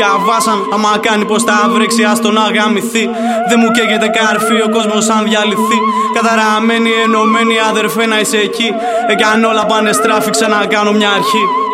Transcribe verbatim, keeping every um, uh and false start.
καβάσαν. Άμα κάνει πως τα βρέξει, άστο να γαμηθεί. Δεν μου καίγεται καρφί ο κόσμος αν διαλυθεί. Καταραμένοι, ενωμένοι αδερφέ να είσαι εκεί. Εάν όλα πάνε στράφη, ξανακάνω μια αρχή.